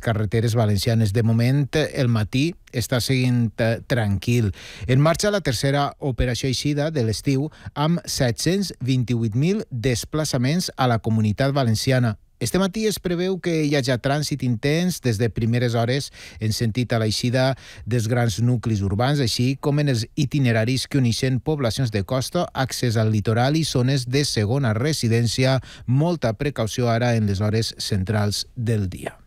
carreteres valencianes. De moment, el matí està seguint tranquil. En marxa la tercera operació eixida de l'estiu amb 728.000 desplaçaments a la Comunitat Valenciana. Este matí es preveu que hi hagi trànsit intens des de primeres hores en sentit a l'eixida dels grans nuclis urbans, així com en els itineraris que uneixen poblacions de costa, accés al litoral i zones de segona residència. Molta precaució ara en les hores centrals del dia.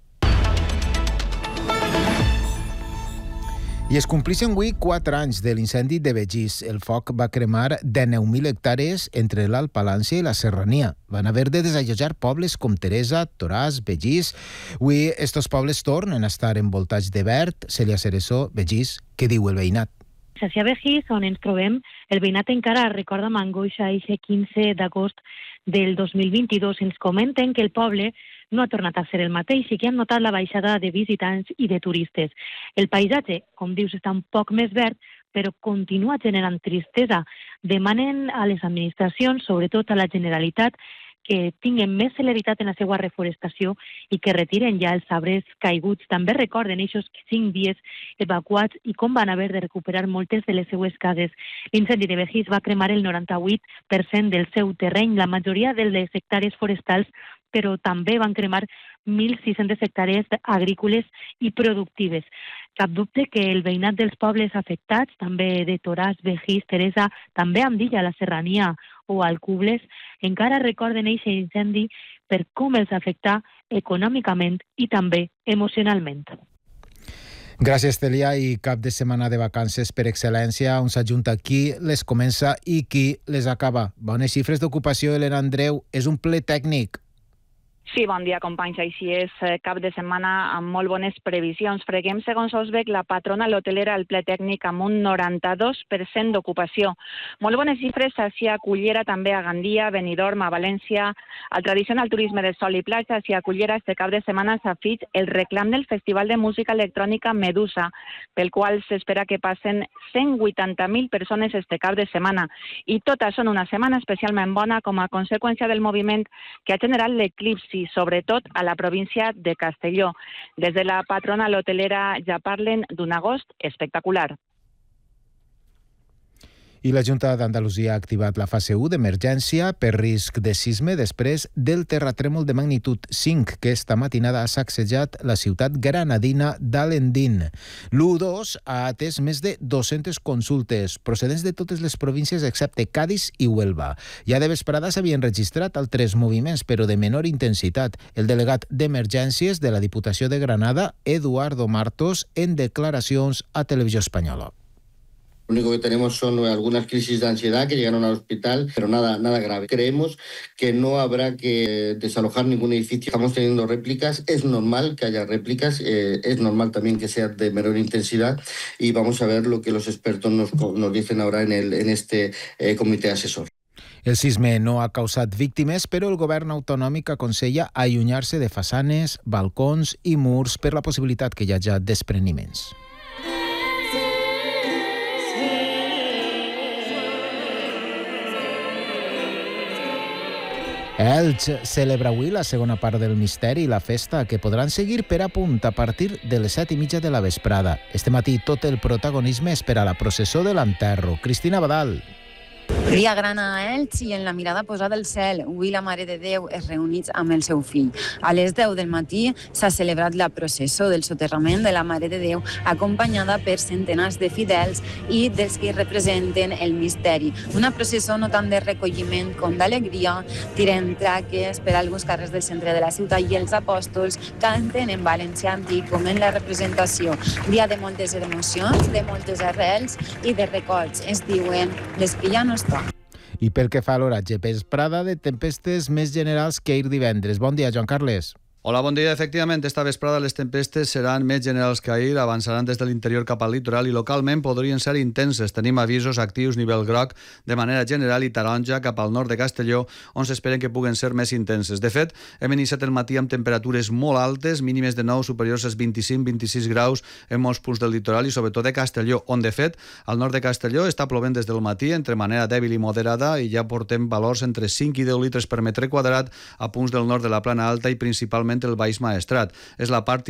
I es complixen avui 4 anys de l'incendi de Begís. El foc va cremar 19.000 hectàrees entre l'Alt Palància i la Serrania. Van haver de desallotjar pobles com Teresa, Toràs, Begís. Avui estos pobles tornen a estar envoltats de verd. Cèlia Ceresó, Begís, què diu el veïnat? A Begís, on ens trobem, el veïnat encara recorda amb angoixa aquest 15 d'agost del 2022. Ens comenten que el poble no ha tornat a ser el mateix i que han notat la baixada de visitants i de turistes. El paisatge, com dius, està un poc més verd, però continua generant tristesa. Demanen a les administracions, sobretot a la Generalitat, que tinguen més celeritat en la seva reforestació i que retiren ja els arbres caiguts. També recorden aquests 5 dies evacuats i com van haver de recuperar moltes de les seues cases. L'incendi de Begís va cremar el 98% del seu terreny, la majoria de les hectàrees forestals, però també van cremar 1.600 hectàrees agrícoles i productives. Cap dubte que el veïnat dels pobles afectats, també de Toràs, Begís, Teresa, també Andilla, la Serrania o Alcubles, encara recorden aquest incendi per com els afecta econòmicament i també emocionalment. Gràcies, Cèlia. I cap de setmana de vacances per excel·lència, on s'ajunta qui les comença i qui les acaba. Bones xifres d'ocupació, Helena Andreu. És un ple tècnic. Sí, bon dia, companys. Així és, cap de setmana amb molt bones previsions. Freguem, segons Osbec, la patrona l'hotelera al ple tècnic amb un 92% d'ocupació. Molt bones xifres a Cullera, també a Gandia, Benidorm, a València. Al tradicional turisme de sol i platja, a Cullera, este cap de setmana s'ha fet el reclam del Festival de Música Electrònica Medusa, pel qual s'espera que passen 180.000 persones este cap de setmana. I tot això en una setmana especialment bona com a conseqüència del moviment que ha generat l'eclipsi, sobretot a la província de Castelló. Des de la patrona l'hotelera ja parlen d'un agost espectacular. I la Junta d'Andalusia ha activat la fase 1 d'emergència per risc de sisme després del terratrèmol de magnitud 5 que esta matinada ha sacsejat la ciutat granadina d'Alendín. L'1-2 ha atès més de 200 consultes procedents de totes les províncies excepte Cádiz i Huelva. Ja de vesprada s'havien registrat altres moviments, però de menor intensitat. El delegat d'Emergències de la Diputació de Granada, Eduardo Martos, en declaracions a Televisió Espanyola. Lo único que tenemos son algunas crisis de ansiedad que llegaron al hospital, pero nada grave. Creemos que no habrá que desalojar ningún edificio. Estamos teniendo réplicas. Es normal que haya réplicas. Es normal también que sea de menor intensidad. Y vamos a ver lo que los expertos nos dicen ahora en este comité asesor. El sisme no ha causat víctimes, però el govern autonòmic aconsella allunyar-se de façanes, balcons i murs per la possibilitat que hi hagi despreniments. Elx celebra avui la segona part del misteri i la festa, que podran seguir per a punt a partir de les 7:30 de la vesprada. Este matí tot el protagonisme és per a la processó de l'enterro. Cristina Badal. Dia gran a Elx i en la mirada posada al cel. Avui la Mare de Déu es reuneix amb el seu fill. A les 10 del matí s'ha celebrat la processó del soterrament de la Mare de Déu, acompanyada per centenars de fidels i dels que representen el misteri. Una processó no tant de recolliment com d'alegria, tiren traques per alguns carrers del centre de la ciutat i els apòstols canten en valencià antic com en la representació. Dia de moltes emocions, de moltes arrels i de records. Es diuen les que ja no estan. I pel que fa a l'oratge, vesprada de tempestes més generals que ahir divendres. Bon dia, Joan Carles. Hola, bon dia. Efectivament, esta vesprada les tempestes seran més generals que ahir, avançaran des de l'interior cap al litoral i localment podrien ser intenses. Tenim avisos actius nivell groc de manera general i taronja cap al nord de Castelló, on s'esperen que puguen ser més intenses. De fet, hem iniciat el matí amb temperatures molt altes, mínimes de 9 superiors als 25-26 graus en molts punts del litoral i sobretot de Castelló, on de fet, al nord de Castelló està plovent des del matí entre manera dèbil i moderada i ja portem valors entre 5 i 10 litres per metre quadrat a punts del nord de la Plana Alta i principalment el Baix Maestrat. És la part